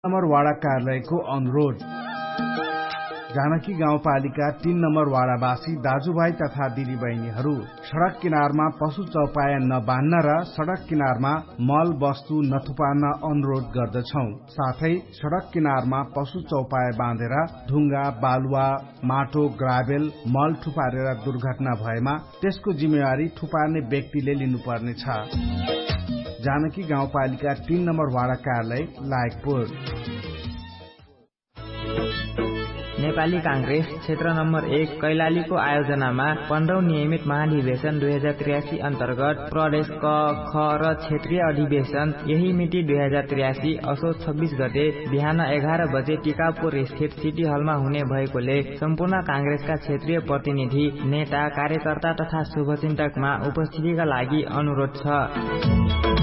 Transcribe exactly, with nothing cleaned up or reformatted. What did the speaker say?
Number वाडा कार्यालयको अनुरोध। जानकी गाउँपालिका तीन नम्बर वाडावासी दाजुभाइ तथा दिदीबहिनीहरू सड़क किनारमा पशु चौपाया नबान्ध्न र सड़क किनारमा मल वस्तु नथुपार्न अनुरोध गर्दछौ। साथै सड़क किनारमा पशु चौपाया बाँधेर ढुङ्गा बालुवा माटो ग्राभेल मल थुपारेर दुर्घटना भएमा त्यसको जिम्मेवारी थुपार्ने व्यक्तिले लिनुपर्नेछ। जानकी गाउँपालिका तीन नम्बर वाडा कार्यालय लायकपुर। नेपाली कांग्रेस क्षेत्र नम्बर एक कैलालीको आयोजनामा पन्ध्रौं नियमित महाधिवेशन दुई हजार त्रियासी अन्तर्गत प्रदेश क ख र क्षेत्रीय अधिवेशन यही मिति दुई हजार त्रियासी असोज छब्बीस गते बिहान एघार बजे टिकापुर स्थित सिटी हलमा हुने भएकोले सम्पूर्ण कांग्रेसका क्षेत्रीय प्रतिनिधि नेता कार्यकर्ता तथा शुभचिन्तकमा उपस्थितिका लागि अनुरोध छ।